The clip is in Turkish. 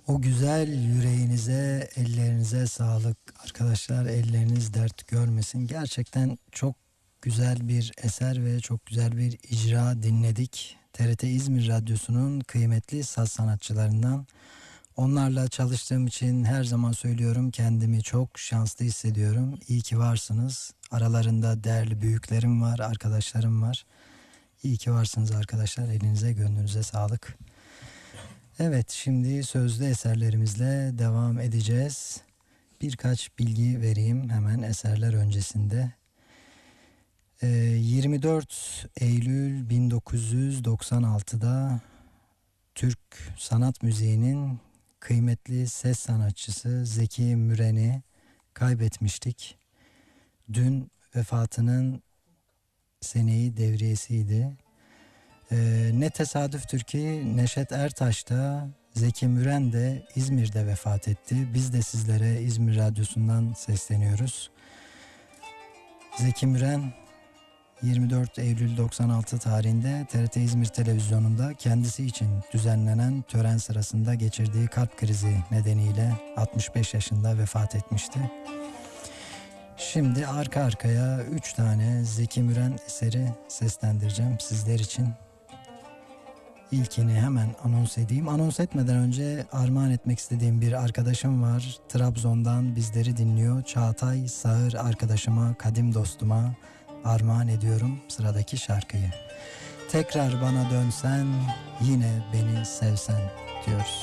O güzel yüreğinize, ellerinize sağlık. Arkadaşlar, elleriniz dert görmesin. Gerçekten çok güzel bir eser ve çok güzel bir icra dinledik. TRT İzmir Radyosu'nun kıymetli saz sanatçılarından. Onlarla çalıştığım için her zaman söylüyorum, kendimi çok şanslı hissediyorum. İyi ki varsınız. Aralarında değerli büyüklerim var, arkadaşlarım var. İyi ki varsınız arkadaşlar. Elinize, gönlünüze sağlık. Evet, şimdi sözlü eserlerimizle devam edeceğiz. Birkaç bilgi vereyim hemen eserler öncesinde. 24 Eylül 1996'da Türk sanat müziğinin kıymetli ses sanatçısı Zeki Müren'i kaybetmiştik. Dün vefatının seneyi devriyesiydi. Ne tesadüftür ki Neşet Ertaş da Zeki Müren de İzmir'de vefat etti. Biz de sizlere İzmir Radyosu'ndan sesleniyoruz. Zeki Müren 24 Eylül 96 tarihinde TRT İzmir Televizyonu'nda kendisi için düzenlenen tören sırasında geçirdiği kalp krizi nedeniyle 65 yaşında vefat etmişti. Şimdi arka arkaya 3 tane Zeki Müren eseri seslendireceğim sizler için. İlkini hemen anons edeyim. Anons etmeden önce armağan etmek istediğim bir arkadaşım var. Trabzon'dan bizleri dinliyor. Çağatay Sağır arkadaşıma, kadim dostuma armağan ediyorum sıradaki şarkıyı. Tekrar bana dönsen, yine beni sevsen diyoruz.